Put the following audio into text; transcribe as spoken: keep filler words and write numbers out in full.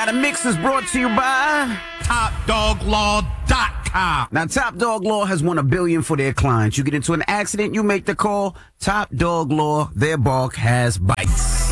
the mix is brought to you by Top Dog Law dot com. Now, Top Dog Law has won a billion for their clients. You get into an accident, you make the call. Top Dog Law, their bark has bites.